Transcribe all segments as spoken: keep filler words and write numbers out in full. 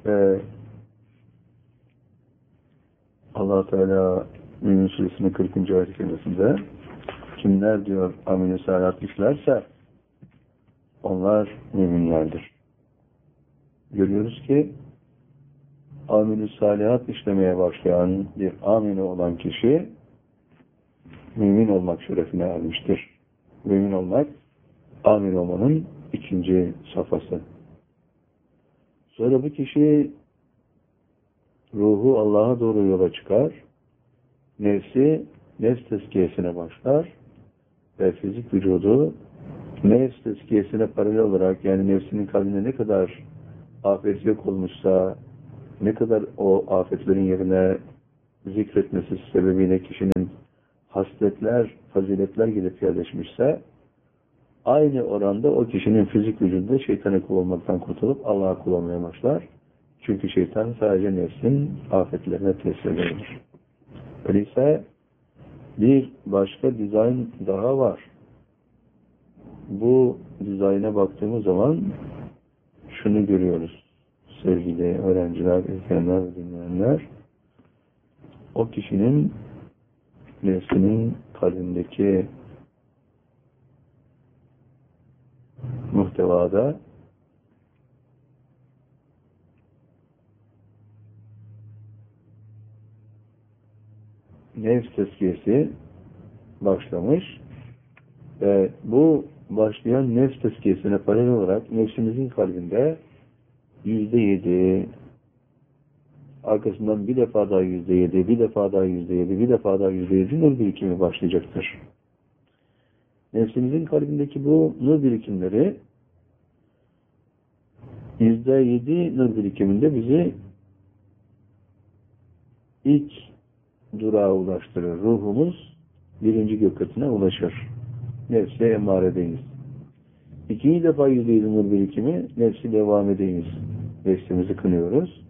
Ve Allah Teala Mümin Suresinin kırkıncı ayet-i kerimesinde kimler diyor amel-i salihat işlerse onlar müminlerdir. Görüyoruz ki amel-i salihat işlemeye başlayan bir amine olan kişi mümin olmak şerefine ermiştir. Mümin olmak amin olmanın ikinci safhası. Sonra bu kişi ruhu Allah'a doğru yola çıkar, nefsi nefs tezkiyesine başlar ve fizik vücudu nefs tezkiyesine paralel olarak, yani nefsinin kalbine ne kadar afet yok olmuşsa, ne kadar o afetlerin yerine zikretmesi sebebiyle kişinin hasletler, faziletler gelip yerleşmişse, aynı oranda o kişinin fizik vücudunda şeytana kul olmaktan kurtulup Allah'a kul olmaya başlar. Çünkü şeytan sadece nefsin afetlerine tesir edilir. Öyleyse bir başka dizayn daha var. Bu dizayna baktığımız zaman şunu görüyoruz sevgili öğrenciler, izleyenler ve dinleyenler. O kişinin nefsinin kalbindeki muhtevada nefs tezkiyesi başlamış ve bu başlayan nefs tezkiyesine paralel olarak nefsimizin kalbinde yüzde yedi, arkasından bir defa daha yüzde yedi, bir defa daha yüzde yedi, bir defa daha yüzde yedi nur birikimi başlayacaktır. Nefsimizin kalbindeki bu nur birikimleri yüzde yedi nur birikiminde bizi ilk durağa ulaştırır. Ruhumuz birinci gök katına ulaşır. Nefse emaredeyiz. İkinci defa yüzde yedi nur birikimi nefsi devam edeyiz. Nefsimizi kınıyoruz.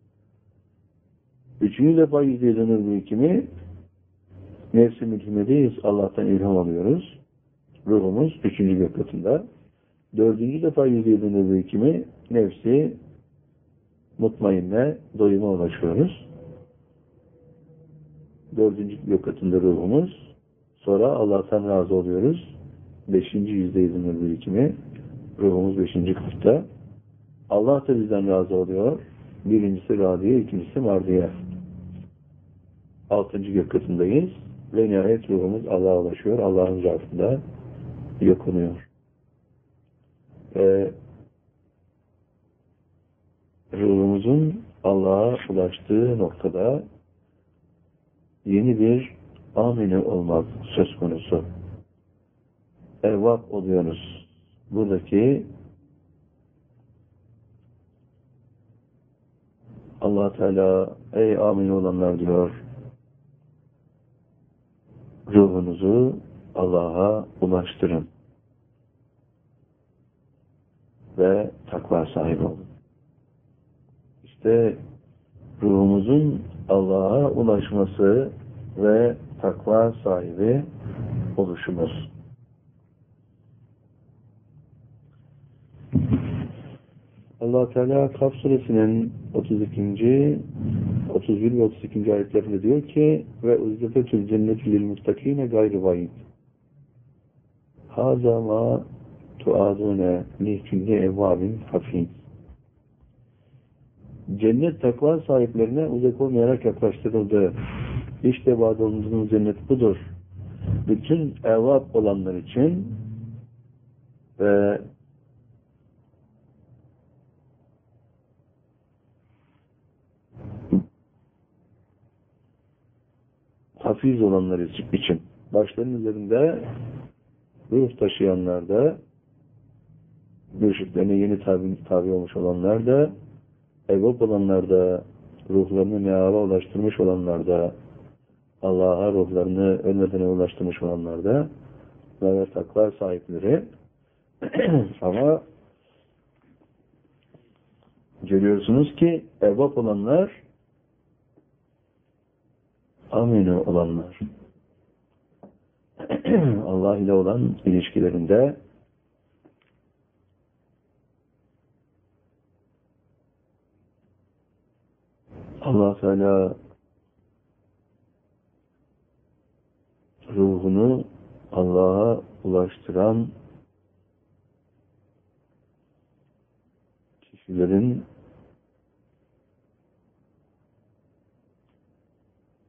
Üçüncü defa yüzde yedi nur birikimi nefsi mülhimedeyiz. Allah'tan ilham alıyoruz. Ruhumuz üçüncü gök katında. Dördüncü defa yüzde yedi nur birikimi nefsi mutmainne doyuma ulaşıyoruz. Dördüncü gök katında ruhumuz. Sonra Allah'tan razı oluyoruz. Beşinci yüzde yedi nur birikimi ruhumuz beşinci katta. Allah da bizden razı oluyor. Birincisi radiye, ikincisi mardiye. Altıncı gök katındayız. Ve nihayet ruhumuz Allah'a ulaşıyor. Allah'ın zatında yokunuyor. Ve ruhumuzun Allah'a ulaştığı noktada yeni bir amine olmak söz konusu. Evvab oluyoruz. Buradaki Allah Teala ey amine olanlar diyor, ruhunuzu Allah'a ulaştırın ve takva sahibi olun. İşte ruhumuzun Allah'a ulaşması ve takva sahibi oluşumuz. Allah Teala Kaf suresinin otuz ikinci, otuz bir ve otuz ikinci ayetlerinde diyor ki ve uzdefetül cenneti lil muttakine gayri vaid. Haza ma tuadune li külli evvabin hafin. Cennet takva sahiplerine uzak olmayarak yaklaştırıldı. İşte vaad olunduğunuz cennet budur. Bütün evvab olanlar için ve hafiz olanlar için, başlarının üzerinde ruh taşıyanlar da, mürşitlerine yeni tabi, tabi olmuş olanlar da, evvab olanlar da, ruhlarını meala ulaştırmış olanlar da, Allah'a ruhlarını ölmeden ulaştırmış olanlar da, ve takva sahipleri. Ama görüyorsunuz ki evvab olanlar amine olanlar. Allah ile olan ilişkilerinde Allah Teala ruhunu Allah'a ulaştıran kişilerin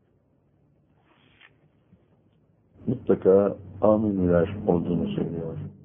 mutlaka aminler olduğunu söylüyor.